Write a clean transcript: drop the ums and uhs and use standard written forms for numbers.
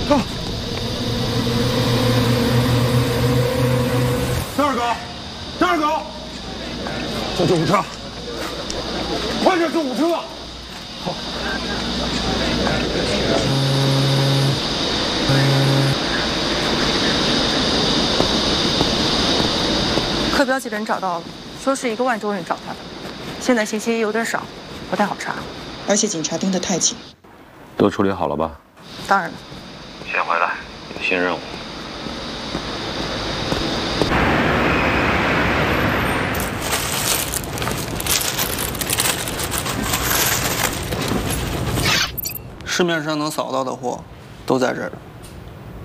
走。张二狗，张二狗，叫救护车，快点救护车！好。 课标记本找到了，说是一个万州人找他的，现在信息有点少，不太好查， 而且警察盯得太紧。 都处理好了吧？ 当然了。 先回来，有新任务。 市面上能扫到的货，都在这儿。